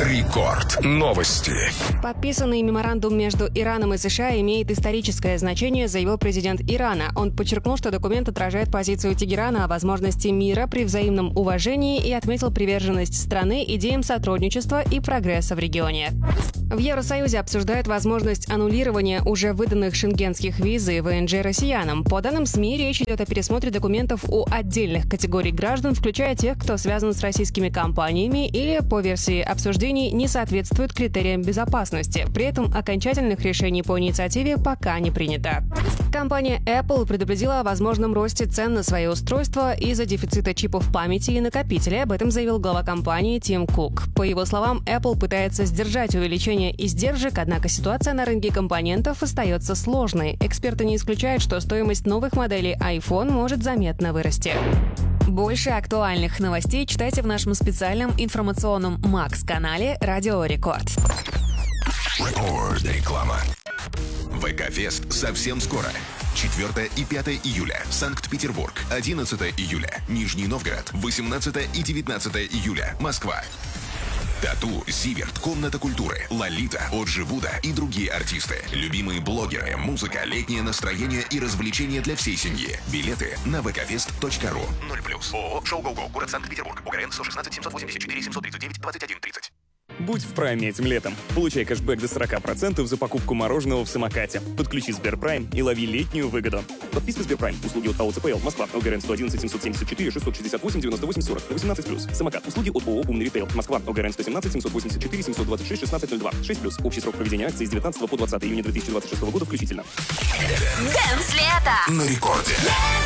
Рекорд. Новости. Подписанный меморандум между Ираном и США имеет историческое значение, заявил президент Ирана. Он подчеркнул, что документ отражает позицию Тегерана о возможности мира при взаимном уважении и отметил приверженность страны идеям сотрудничества и прогресса в регионе. В Евросоюзе обсуждают возможность аннулирования уже выданных шенгенских виз и ВНЖ россиянам. По данным СМИ, речь идет о пересмотре документов у отдельных категорий граждан, включая тех, кто связан с российскими компаниями или, по версии обсуждений, не соответствует критериям безопасности. При этом окончательных решений по инициативе пока не принято. Компания Apple предупредила о возможном росте цен на свои устройства из-за дефицита чипов памяти и накопителей. Об этом заявил глава компании Тим Кук. По его словам, Apple пытается сдержать увеличение издержек, однако ситуация на рынке компонентов остается сложной. Эксперты не исключают, что стоимость новых моделей iPhone может заметно вырасти. Больше актуальных новостей читайте в нашем специальном информационном Макс-канале «Радио Рекорд». Реклама. ВК-фест совсем скоро. 4 и 5 июля. Санкт-Петербург. 11 июля. Нижний Новгород. 18 и 19 июля. Москва. Тату, Зиверт, Комната культуры, Лолита, Оджи Вуда и другие артисты. Любимые блогеры, музыка, летнее настроение и развлечения для всей семьи. Билеты на vkfest.ru. 0+. ООО «Шоу Гоу Гоу». Город Санкт-Петербург. УГРН 116 784 739 21 30. Будь в Прайме этим летом. Получай кэшбэк до 40% за покупку мороженого в самокате. Подключи Сберпрайм и лови летнюю выгоду. Подписка Сберпрайм. Услуги от АО ЦПЛ. Москва. ОГРН 111 774 668 98 40. 18+. Самокат. Услуги от ООО «Умный ритейл». Москва. ОГРН 117 784 726 1602. 6+. Общий срок проведения акции с 19 по 20 июня 2026 года включительно. Дэнс лето На рекорде.